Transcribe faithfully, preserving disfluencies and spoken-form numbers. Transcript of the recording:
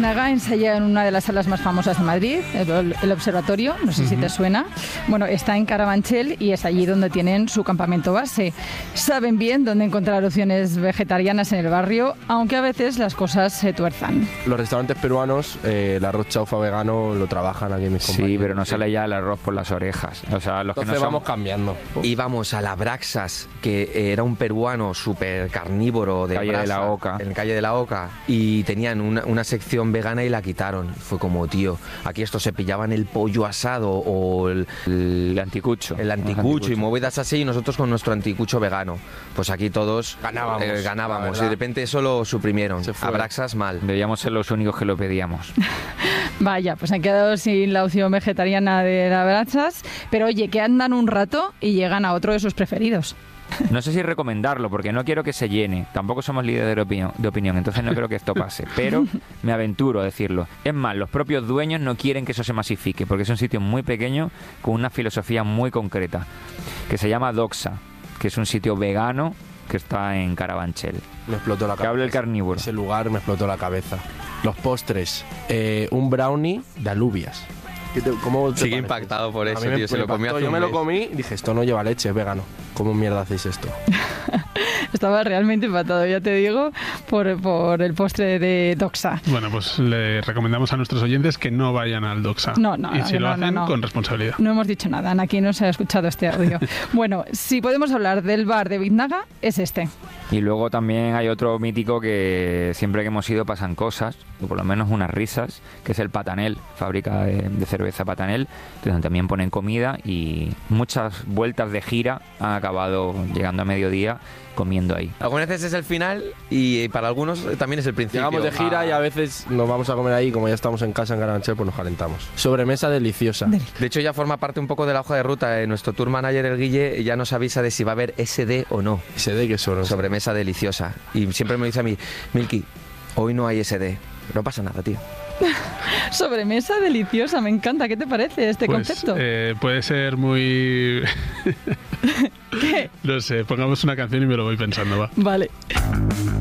Naga ensaya en una de las salas más famosas de Madrid, el, el Observatorio, no sé uh-huh. si te suena. Bueno, está en Carabanchel y es allí donde tienen su campamento base. Saben bien dónde encontrar opciones vegetarianas en el barrio, aunque a veces las cosas se tuerzan. Los restaurantes peruanos, eh, el arroz chaufa vegano lo trabajan aquí mis compañeros. Sí, pero no sale ya el arroz por las orejas. O sea, los Entonces que no vamos son... cambiando. Íbamos a la Braxas, que era un peruano súper carnívoro de calle brasa, de la Oca. En calle de la Oca. Y tenían una, una sección vegana y la quitaron. Fue como, tío, aquí estos se pillaban el pollo asado o el, el anticucho. El anticucho, anticucho y movidas así, y nosotros con nuestro anticucho vegano. Pues aquí todos ganábamos. Eh, ganábamos y de repente eso lo suprimieron. A Braxas mal. Debíamos ser los únicos que lo pedíamos. Vaya, pues han quedado sin la opción vegetariana de las Braxas, pero oye, que andan un rato y llegan a otro de sus preferidos. No sé si recomendarlo, porque no quiero que se llene. Tampoco somos líderes de opinión, de opinión, entonces no creo que esto pase. Pero me aventuro a decirlo. Es más, los propios dueños no quieren que eso se masifique, porque es un sitio muy pequeño con una filosofía muy concreta, que se llama Doxa, que es un sitio vegano que está en Carabanchel. Me explotó la cabeza. Que habla el carnívoro. Ese lugar me explotó la cabeza. Los postres, eh, un brownie de alubias. ¿Cómo Sigue impactado por eso, me, tío. Se me lo comió hace Yo un me mes. lo comí y dije, esto no lleva leche, es vegano. ¿Cómo mierda hacéis esto? Estaba realmente empatado, ya te digo, por, por el postre de Doxa. Bueno, pues le recomendamos a nuestros oyentes que no vayan al Doxa. No, no, y si no, lo hacen, no, no. con responsabilidad. No hemos dicho nada, aquí no se ha escuchado este audio. Bueno, si podemos hablar del bar de Biznaga, es este. Y luego también hay otro mítico que siempre que hemos ido pasan cosas, o por lo menos unas risas, que es el Patanel, fábrica de, de cerveza Patanel, donde también ponen comida y muchas vueltas de gira han acabado llegando a mediodía comiendo ahí. Algunas veces es el final y para algunos también es el principio. Llegamos de gira ah. y a veces nos vamos a comer ahí, como ya estamos en casa en Carabanchel, pues nos calentamos. Sobremesa deliciosa. De hecho ya forma parte un poco de la hoja de ruta. Eh. Nuestro tour manager, el Guille, ya nos avisa de si va a haber S D o no. ¿S D qué son? Sobremesa deliciosa. Y siempre me dice a mí, Milky, hoy no hay S D. No pasa nada, tío. Sobremesa deliciosa, me encanta. ¿Qué te parece este pues, concepto? Eh, puede ser muy... ¿Qué? No sé, pongamos una canción y me lo voy pensando, va. Vale.